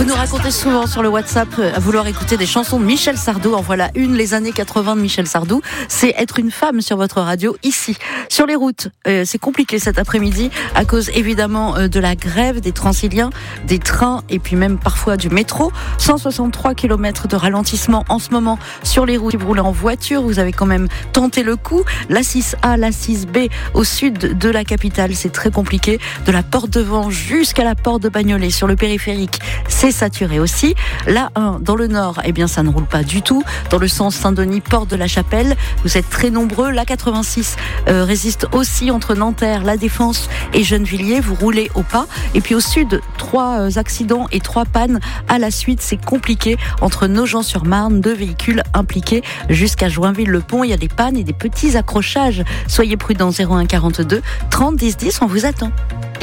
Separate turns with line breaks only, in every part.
Vous nous racontez souvent sur le WhatsApp à vouloir écouter des chansons de Michel Sardou. En voilà une, les années 80 de Michel Sardou. C'est être une femme sur votre radio ici. Sur les routes, c'est compliqué cet après-midi à cause évidemment de la grève des Transiliens, des trains et puis même parfois du métro. 163 km de ralentissement en ce moment sur les routes. Si vous roulez en voiture, vous avez quand même tenté le coup. La 6A, la 6B au sud de la capitale, c'est très compliqué. De la porte de Vanves jusqu'à la porte de Bagnolet sur le périphérique, c'est saturé aussi. La 1 dans le nord, eh bien ça ne roule pas du tout. Dans le sens Saint-Denis, porte de la Chapelle, vous êtes très nombreux. La 86 résiste aussi entre Nanterre, La Défense et Gennevilliers. Vous roulez au pas. Et puis au sud, 3 accidents et 3 pannes à la suite. C'est compliqué entre Nogent-sur-Marne, 2 véhicules impliqués jusqu'à Joinville-le-Pont. Il y a des pannes et des petits accrochages. Soyez prudents. 01 42 30 10 10. On vous attend.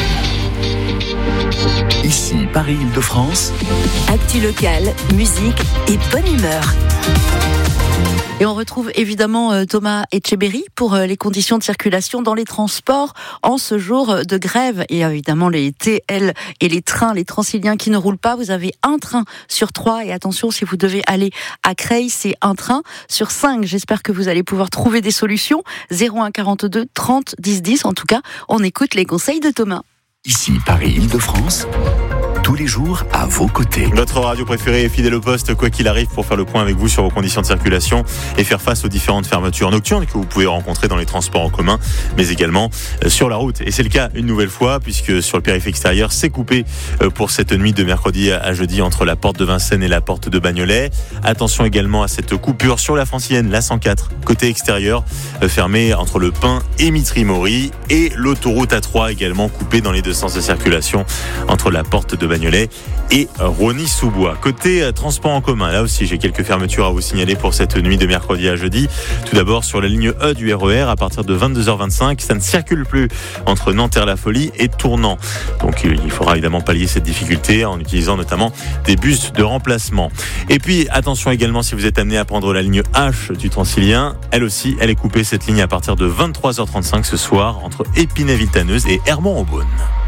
Ici, Paris-Île-de-France.
Actu locale, musique et bonne humeur.
Et on retrouve évidemment Thomas Etcheberry pour les conditions de circulation dans les transports en ce jour de grève. Et évidemment les TL et les trains, les Transiliens qui ne roulent pas. Vous avez un train sur 3 et attention si vous devez aller à Creil, c'est un train sur 5. J'espère que vous allez pouvoir trouver des solutions. 01 42 30 10 10. En tout cas, on écoute les conseils de Thomas.
Ici, Paris-Île-de-France. Tous les jours à vos côtés.
Votre radio préférée est fidèle au poste, quoi qu'il arrive, pour faire le point avec vous sur vos conditions de circulation et faire face aux différentes fermetures nocturnes que vous pouvez rencontrer dans les transports en commun, mais également sur la route. Et c'est le cas une nouvelle fois, puisque sur le périphérique extérieur, c'est coupé pour cette nuit de mercredi à jeudi entre la porte de Vincennes et la porte de Bagnolet. Attention également à cette coupure sur la Francilienne, la 104, côté extérieur, fermée entre le Pin et Mitry-Mory, et l'autoroute A3 également coupée dans les deux sens de circulation entre la porte de Bagnolet et Rosny-sous-Bois. Côté transport en commun, là aussi j'ai quelques fermetures à vous signaler pour cette nuit de mercredi à jeudi. Tout d'abord sur la ligne E du RER à partir de 22h25, ça ne circule plus entre Nanterre-la-Folie et Tournant. Donc il faudra évidemment pallier cette difficulté en utilisant notamment des bus de remplacement. Et puis attention également si vous êtes amené à prendre la ligne H du Transilien, elle aussi elle est coupée cette ligne à partir de 23h35 ce soir entre Épinay-Villetaneuse et Hermont-en-Beaune.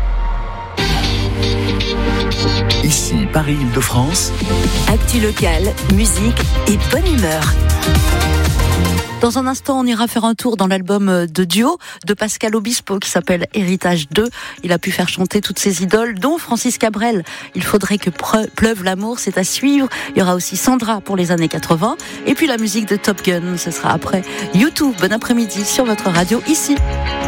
Ici, Paris-Île-de-France.
Actu locale, musique et bonne humeur.
Dans un instant, on ira faire un tour dans l'album de duo de Pascal Obispo qui s'appelle Héritage 2. Il a pu faire chanter toutes ses idoles, dont Francis Cabrel. Il faudrait que pleuve l'amour, c'est à suivre. Il y aura aussi Sandra pour les années 80. Et puis la musique de Top Gun, ce sera après U2. Bon après-midi sur votre radio ici.